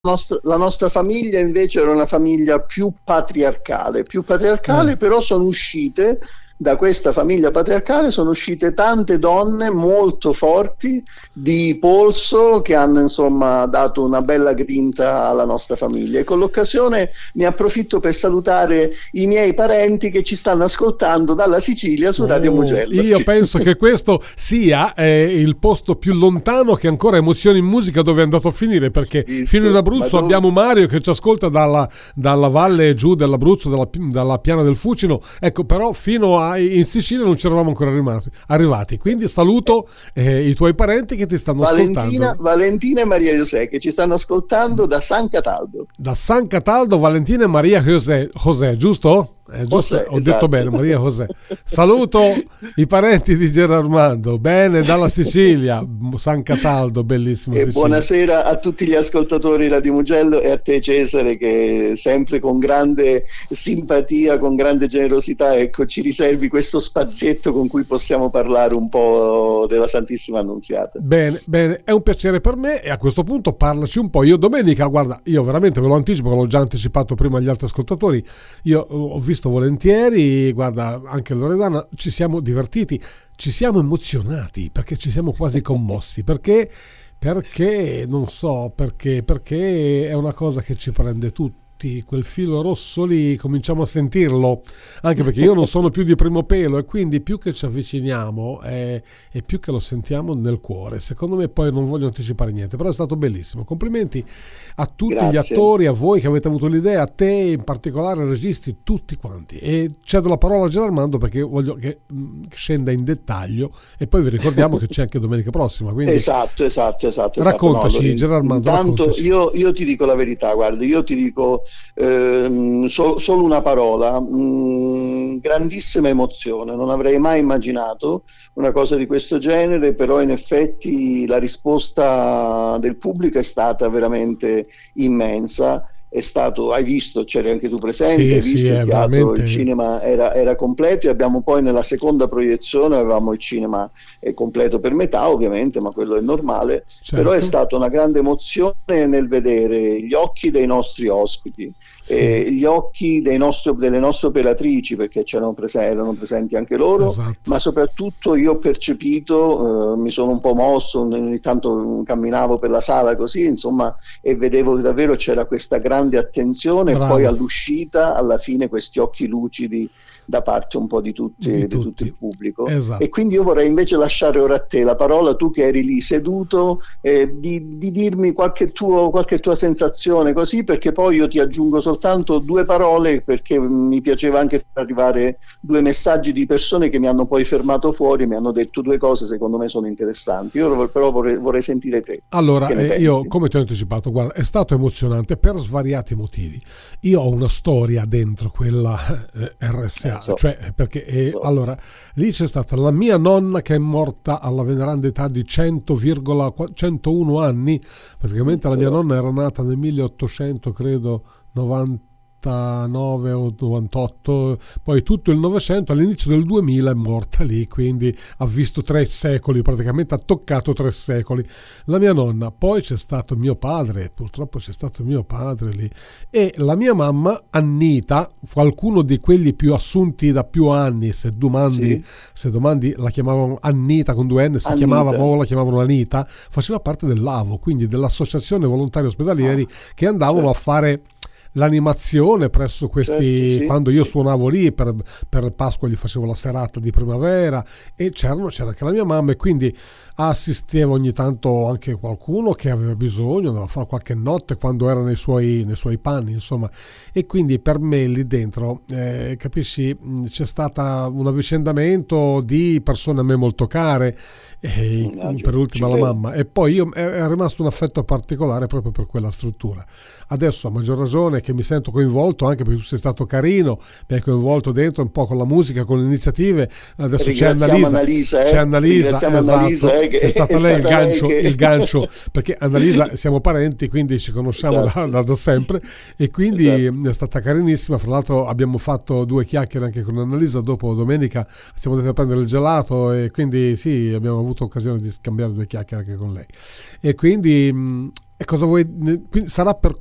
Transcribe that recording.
la nostra famiglia invece era una famiglia più patriarcale, però sono uscite da questa famiglia patriarcale, sono uscite tante donne molto forti di polso che hanno insomma dato una bella grinta alla nostra famiglia, e con l'occasione ne approfitto per salutare i miei parenti che ci stanno ascoltando dalla Sicilia su Radio Mugello. Io penso che questo sia il posto più lontano che ancora Emozioni in Musica dove è andato a finire, perché fino in Abruzzo abbiamo Mario che ci ascolta dalla valle giù dell'Abruzzo, dalla piana del Fucino, ecco, però fino in Sicilia non ci eravamo ancora arrivati, quindi saluto i tuoi parenti che ti stanno ascoltando. Valentina e Maria José che ci stanno ascoltando da San Cataldo. Da San Cataldo, Valentina e Maria José, giusto? Giusto, José, ho esatto. detto bene, Maria José. Saluto i parenti di Gerarmando, bene, dalla Sicilia, San Cataldo, bellissimo. E buonasera a tutti gli ascoltatori Radio Mugello e a te Cesare, che sempre con grande simpatia, con grande generosità, ecco, ci riservi questo spazietto con cui possiamo parlare un po' della Santissima Annunziata. Bene, è un piacere per me, e a questo punto parlaci un po'. Io domenica, guarda, io veramente ve lo anticipo, l'ho già anticipato prima agli altri ascoltatori, io ho visto volentieri, guarda, anche Loredana, ci siamo divertiti, ci siamo emozionati, perché ci siamo quasi commossi, perché non so, perché è una cosa che ci prende tutti, quel filo rosso lì, cominciamo a sentirlo, anche perché io non sono più di primo pelo, e quindi più che ci avviciniamo e più che lo sentiamo nel cuore. Secondo me, poi non voglio anticipare niente, però è stato bellissimo. Complimenti a tutti. Grazie. Gli attori, a voi che avete avuto l'idea, a te in particolare, registi, tutti quanti, e cedo la parola a Gerarmando perché voglio che scenda in dettaglio, e poi vi ricordiamo che c'è anche domenica prossima, quindi... esatto. Raccontaci, no, Gerarmando. Intanto raccontaci. Io ti dico la verità, guarda, io ti dico solo una parola, grandissima emozione. Non avrei mai immaginato una cosa di questo genere, però in effetti la risposta del pubblico è stata veramente immensa. È stato, hai visto, c'eri anche tu presente, sì, hai visto il teatro, veramente... il cinema era completo, e abbiamo poi nella seconda proiezione avevamo il cinema completo per metà, ovviamente, ma quello è normale. Certo. Però è stata una grande emozione nel vedere gli occhi dei nostri ospiti, sì. Gli occhi delle nostre operatrici, perché erano presenti anche loro, esatto. Ma soprattutto io ho percepito, mi sono un po' mosso, ogni tanto camminavo per la sala così, insomma, e vedevo che davvero c'era questa grande attenzione. Bravo. E poi all'uscita, alla fine, questi occhi lucidi da parte un po' di tutto il pubblico. Esatto. E quindi io vorrei invece lasciare ora a te la parola, tu che eri lì seduto, di dirmi qualche tua sensazione, così, perché poi io ti aggiungo soltanto due parole, perché mi piaceva anche far arrivare due messaggi di persone che mi hanno poi fermato fuori, mi hanno detto due cose secondo me sono interessanti. Io però vorrei sentire te. Allora, io, come ti ho anticipato, guarda, è stato emozionante per svariati motivi. Io ho una storia dentro quella RSA, cioè perché allora lì c'è stata la mia nonna che è morta alla veneranda età di 101 anni. Praticamente la mia nonna era nata nel 1800, credo 99 o 98, poi tutto il Novecento, all'inizio del 2000 è morta lì, quindi ha visto 3 secoli, praticamente ha toccato 3 secoli la mia nonna. Poi c'è stato mio padre, purtroppo c'è stato mio padre lì, e la mia mamma Annita, qualcuno di quelli più assunti da più anni, se domandi la chiamavano Annita con 2 N, si chiamava o la chiamavano Anita, faceva parte dell'AVO, quindi dell'Associazione Volontari Ospedalieri, che andavano a fare l'animazione presso questi, quando io suonavo lì per Pasqua, gli facevo la serata di primavera, e c'era anche la mia mamma, e quindi assisteva ogni tanto anche qualcuno che aveva bisogno, andava a fare qualche notte quando era nei suoi panni, insomma. E quindi per me lì dentro, capisci, c'è stato un avvicendamento di persone a me molto care, per ultima la mamma, e poi io è rimasto un affetto particolare proprio per quella struttura. Adesso a maggior ragione che mi sento coinvolto, anche perché tu sei stato carino, mi hai coinvolto dentro un po' con la musica, con le iniziative. Adesso c'è Annalisa, esatto, è stata lei il gancio, perché Annalisa siamo parenti, quindi ci conosciamo da sempre, e quindi è stata carinissima. Fra l'altro abbiamo fatto 2 chiacchiere anche con Annalisa, dopo domenica siamo andati a prendere il gelato, e quindi sì, abbiamo avuto occasione di scambiare 2 chiacchiere anche con lei, e quindi E cosa vuoi? Quindi sarà per